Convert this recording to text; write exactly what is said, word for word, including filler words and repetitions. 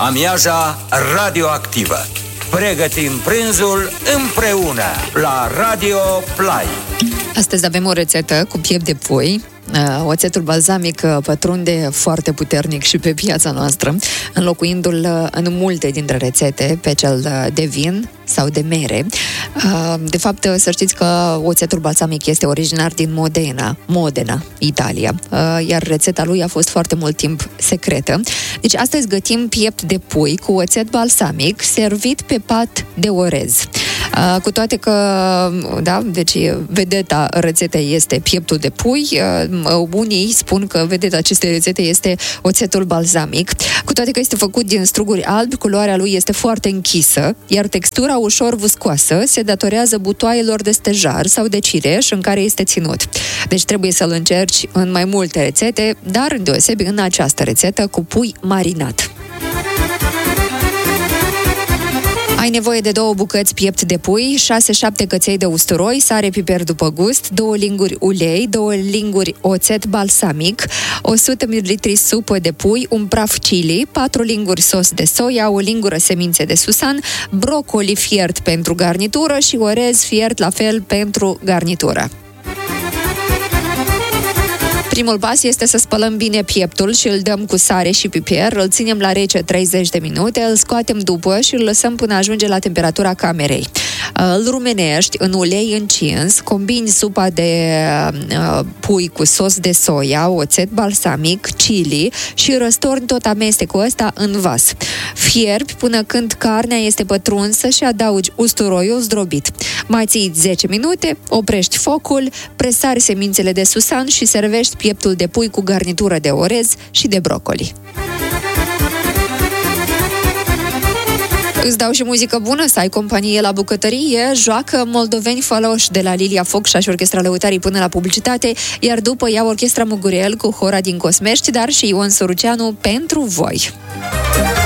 Amiaza radioactivă. Pregătim prânzul împreună la Radio Play. Astăzi avem o rețetă cu piept de pui. Oțetul balzamic pătrunde foarte puternic și pe piața noastră, înlocuindu-l în multe dintre rețete pe cel de vin sau de mere. De fapt, să știți că oțetul balsamic este originar din Modena, Modena, Italia, iar rețeta lui a fost foarte mult timp secretă. Deci astăzi gătim piept de pui cu oțet balsamic servit pe pat de orez. Cu toate că, da, deci vedeta rețetei este pieptul de pui, unii spun că vedeta acestei rețete este oțetul balsamic, cu toate că este făcut din struguri albi, culoarea lui este foarte închisă, iar textura ușor viscoasă se datorează butoaielor de stejar sau de cireș în care este ținut. Deci trebuie să-l încerci în mai multe rețete, dar îndeosebi în această rețetă cu pui marinat. Ai nevoie de două bucăți piept de pui, șase șapte căței de usturoi, sare, piper după gust, două linguri ulei, două linguri oțet balsamic, o sută mililitri supă de pui, un praf chili, patru linguri sos de soia, o lingură semințe de susan, brocoli fiert pentru garnitură și orez fiert la fel pentru garnitură. Primul pas este să spălăm bine pieptul și îl dăm cu sare și piper, îl ținem la rece treizeci de minute, îl scoatem după și îl lăsăm până ajunge la temperatura camerei. Îl rumenești în ulei încins, combini supa de uh, pui cu sos de soia, oțet balsamic, chili și răstorni tot amestecul ăsta în vas. Fierbi până când carnea este pătrunsă și adaugi usturoiul zdrobit. Mai ții zece minute, oprești focul, presari semințele de susan și servești pieptul de pui cu garnitură de orez și de brocoli. Îți dau și muzică bună să ai companie la bucătărie. Joacă Moldoveni Faloși de la Lilia Focșa și Orchestra Lăutarii până la publicitate, iar după ia Orchestra Mugurel cu Hora din Cosmești, dar și Ion Soruceanu pentru voi.